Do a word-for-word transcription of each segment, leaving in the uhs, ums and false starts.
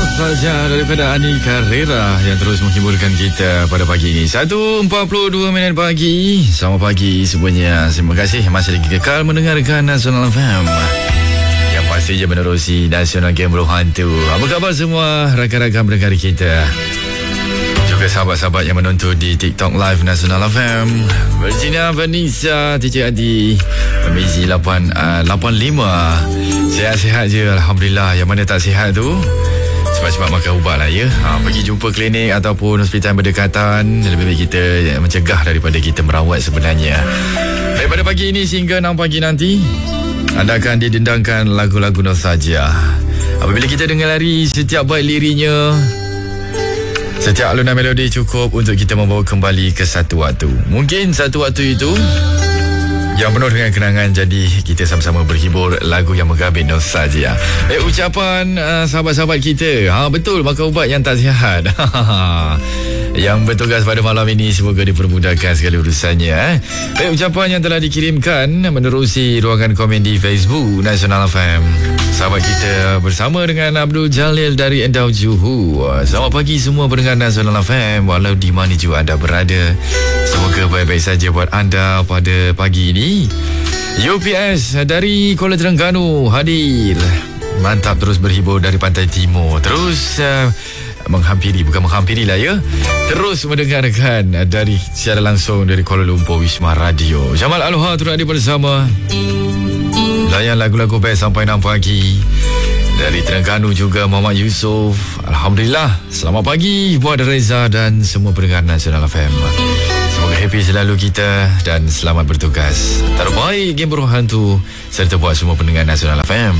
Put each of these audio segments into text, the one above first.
Saja daripada Ani Carrera yang terus menghiburkan kita pada pagi ini. satu empat puluh dua minit pagi. Selamat pagi semuanya. Terima kasih masih lagi kekal mendengarkan Nasional F M. Yang pastinya menerusi Nasional Game Bro Hantu. Apa khabar semua rakan-rakan pendengar kita? Juga sahabat-sahabat yang menonton di TikTok Live Nasional F M. Virginia, Vanessa, T J Adi, Mizi lapan lima. Sihat-sihat je, Alhamdulillah. Yang mana tak sihat tu, cepat-cepat makan ubat lah ya. Ha, pergi jumpa klinik ataupun hospital berdekatan. Lebih baik kita mencegah daripada kita merawat sebenarnya. Daripada pagi ini sehingga enam pagi nanti, anda akan didendangkan lagu-lagu nostalgia. Apabila kita dengar lari setiap bait lirinya, setiap alunan melodi cukup untuk kita membawa kembali ke satu waktu. Mungkin satu waktu itu yang penuh dengan kenangan, jadi kita sama-sama berhibur lagu yang menggabit nostalgia. Eh, ucapan uh, sahabat-sahabat kita, ha, betul, makan ubat yang tak sihat. Yang bertugas pada malam ini, semoga dipermudahkan segala urusannya. Eh. Eh, ucapan yang telah dikirimkan menerusi ruangan komen di Facebook Nasional F M. Sahabat kita bersama dengan Abdul Jalil dari Endau Johor. Selamat pagi semua pendengar Nasional F M, walau di mana juga anda berada. Semoga baik-baik saja buat anda pada pagi ini. U P S dari Kuala Terengganu hadir. Mantap, terus berhibur dari Pantai Timur. Terus uh, menghampiri, bukan menghampiri lah ya, terus mendengarkan dari secara langsung dari Kuala Lumpur Wisma Radio. Jamal Aloha turut hadir bersama. Layan lagu-lagu best sampai enam pagi. Dari Terengganu juga Muhammad Yusof. Alhamdulillah. Selamat pagi buat Reza dan semua pendengar Nasional F M. Semoga happy selalu kita dan selamat bertugas. Terbaik Game Bro Hantu serta buat semua pendengar Nasional F M.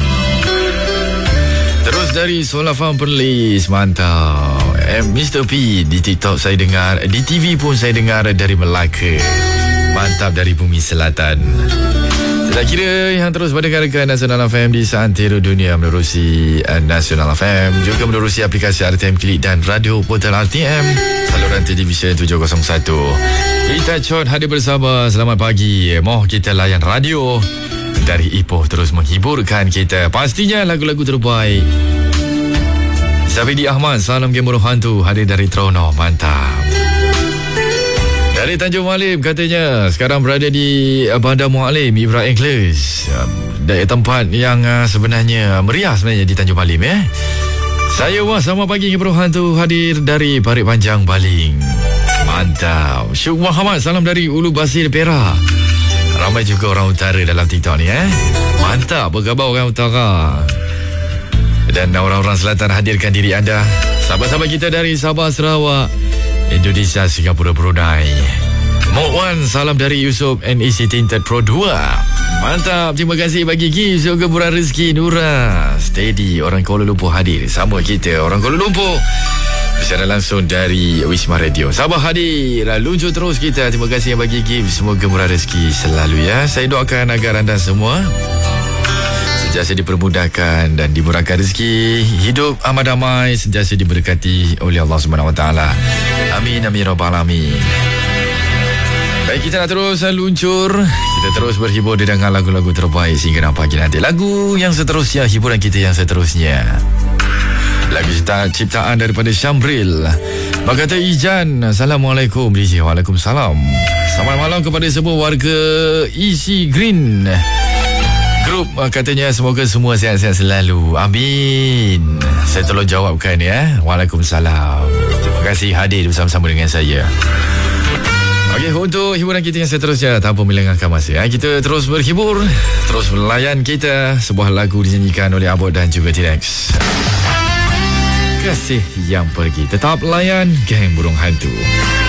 Terus dari Solafam Perlis, mantap. eh, Mister P di TikTok saya dengar, di T V pun saya dengar dari Melaka. Mantap, dari Bumi Selatan. Tak kira yang terus mendengarkan Nasional F M di seantero dunia menerusi uh, Nasional F M, juga menerusi aplikasi R T M Klik dan radio portal R T M, saluran televisyen tujuh kosong satu. Kita Chot hadir bersama. Selamat pagi. Moh kita layan radio dari Ipoh, terus menghiburkan kita. Pastinya lagu-lagu terbaik. Zabidi Ahmad, salam Game Bro Hantu, hadir dari Trono. Mantap. Dari Tanjung Malim katanya sekarang berada di Bandar Mualim Ibrahim Kles. Dari tempat yang uh, sebenarnya meriah sebenarnya di Tanjung Malim eh. Saya wah sama pagi Game Bro Hantu, hadir dari Parit Panjang Baling. Mantap. Syuk Muhammad, salam dari Ulu Basir Perak. Ramai juga orang utara dalam TikTok ni eh. Mantap, bergabar orang utara. Dan orang-orang selatan hadirkan diri anda. Sahabat-sahabat kita dari Sabah, Sarawak, Indonesia, Singapura, Brunei. Mok Wan, salam dari Yusof N E C Tinted Pro dua. Mantap, terima kasih bagi gift. Semoga murah rezeki Nura. Steady, orang Kuala Lumpur hadir. Sama kita, orang Kuala Lumpur, secara langsung dari Wisma Radio. Sabah hadir, luncur terus kita. Terima kasih yang bagi gift. Semoga murah rezeki selalu ya. Saya doakan agar anda semua sentiasa dipermudahkan dan dimurahkan rezeki, hidup amat damai, sentiasa diberkati oleh Allah Subhanahu Wa Taala. Amin amin rabbal alamin. Baik, kita nak terus luncur. Kita terus berhibur dengan lagu-lagu terbaik sehingga enam pagi nanti. Lagu yang seterusnya, hiburan kita yang seterusnya, lagu cipta, ciptaan daripada Syambril. Berkata Ijan, Assalamualaikum. Waalaikumsalam. Selamat malam kepada semua warga Easy Green Group. Katanya semoga semua sihat-sihat selalu. Amin. Saya tolong jawabkan ya. Waalaikumsalam. Terima kasih hadir bersama-sama dengan saya. Okey, untuk hiburan kita yang seterusnya, tanpa melengahkan masa, kita terus berhibur, terus melayan kita. Sebuah lagu dinyanyikan oleh Abot dan juga T-Rex. Kasih yang pergi. Tetap layan Geng Burung Hantu.